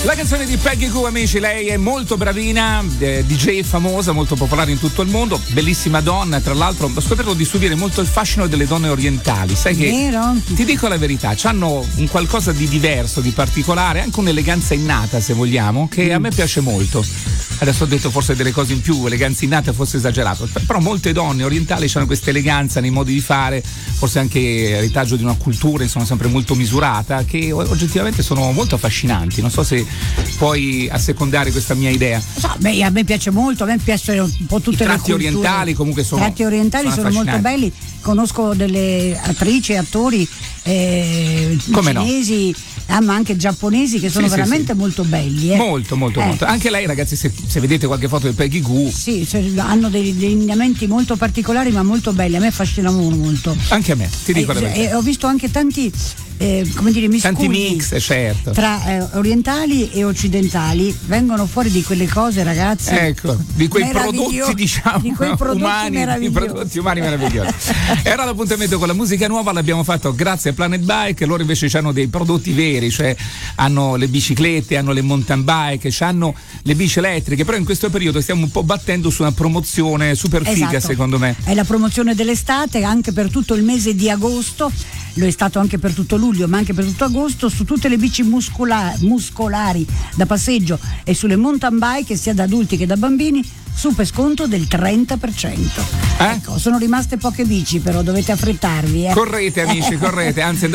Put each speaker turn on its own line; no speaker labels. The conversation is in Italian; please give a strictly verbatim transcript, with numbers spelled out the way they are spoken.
La canzone di Peggy Gou, amici, lei è molto bravina, eh, D J famosa, molto popolare in tutto il mondo, bellissima donna, tra l'altro ho scoperto di subire molto il fascino delle donne orientali, sai che
Vero?
Ti dico la verità, hanno un qualcosa di diverso, di particolare, anche un'eleganza innata se vogliamo, che mm. a me piace molto. Adesso ho detto forse delle cose in più, eleganza innata forse esagerato, però molte donne orientali hanno questa eleganza nei modi di fare, forse anche retaggio di una cultura, insomma, sempre molto misurata, che oggettivamente sono molto affascinanti. Non so se puoi assecondare questa mia idea.
So, beh, a me piace molto, a me piacciono un po' tutte
I
le
tratti
culture.
orientali comunque sono.
I tratti orientali sono, sono molto belli. Conosco delle attrici e attori eh, cinesi, no? ah, ma anche giapponesi che sono sì, veramente sì, sì. molto belli. Eh.
Molto, molto, eh. molto. Anche lei, ragazzi, se, se vedete qualche foto di Peggy Gou.
Sì, hanno dei, dei lineamenti molto particolari, ma molto belli. A me affascinano molto.
Anche a me, ti dico
eh,
la verità.
Eh, ho visto anche tanti. Eh, come dire,
tanti mix, certo.
Tra eh, orientali e occidentali vengono fuori di quelle cose, ragazzi.
Ecco, di quei prodotti, diciamo,
di quei prodotti
umani, di prodotti umani meravigliosi. Era l'appuntamento con la musica nuova, l'abbiamo fatto grazie a Planet Bike. Loro invece hanno dei prodotti veri, cioè hanno le biciclette, hanno le mountain bike, hanno le bici elettriche, però in questo periodo stiamo un po' battendo su una promozione super figa,
esatto.
secondo me.
È la promozione dell'estate anche per tutto il mese di agosto. Lo è stato anche per tutto luglio, ma anche per tutto agosto, su tutte le bici muscola- muscolari da passeggio e sulle mountain bike, sia da adulti che da bambini, super sconto del trenta per cento.
Eh?
Ecco, sono rimaste poche bici, però dovete affrettarvi. Eh.
Correte, amici, correte, anzi